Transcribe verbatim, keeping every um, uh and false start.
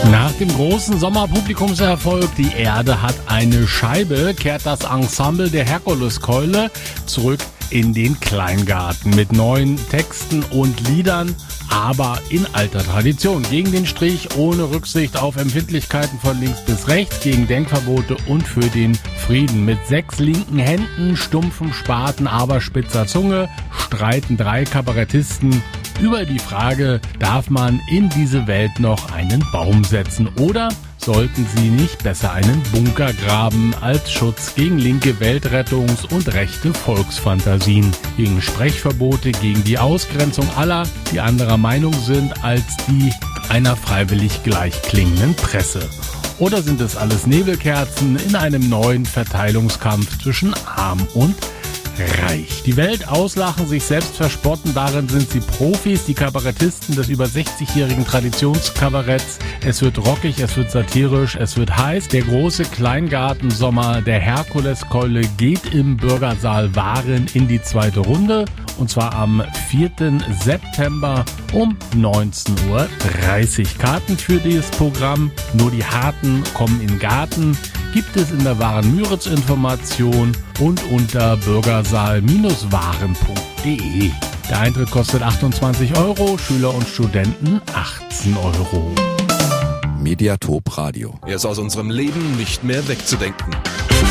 Nach dem großen Sommerpublikumserfolg Die Erde hat eine Scheibe, kehrt das Ensemble der Herkuleskeule zurück in den Kleingarten mit neuen Texten und Liedern, aber in alter Tradition. Gegen den Strich, ohne Rücksicht auf Empfindlichkeiten von links bis rechts, gegen Denkverbote und für den Frieden. Mit sechs linken Händen, stumpfem Spaten, aber spitzer Zunge streiten drei Kabarettisten über die Frage, darf man in diese Welt noch einen Baum setzen oder sollten sie nicht besser einen Bunker graben als Schutz gegen linke Weltrettungs- und rechte Volksfantasien, gegen Sprechverbote, gegen die Ausgrenzung aller, die anderer Meinung sind als die einer freiwillig gleichklingenden Presse? Oder sind es alles Nebelkerzen in einem neuen Verteilungskampf zwischen Arm und Reich? Die Welt auslachen, sich selbst versporten, darin sind sie Profis, die Kabarettisten des über sechzigjährigen Traditionskabaretts. Es wird rockig, es wird satirisch, es wird heiß. Der große Kleingartensommer der Herkuleskeule geht im Bürgersaal Waren in die zweite Runde. Und zwar am vierten September um neunzehn Uhr dreißig. Karten für dieses Programm, nur die Harten kommen in den Garten, gibt es in der Waren-Müritz-Information und unter bürgersaal Bindestrich waren punkt de. Der Eintritt kostet achtundzwanzig Euro, Schüler und Studenten achtzehn Euro. Mediatop Radio. Er ist aus unserem Leben nicht mehr wegzudenken.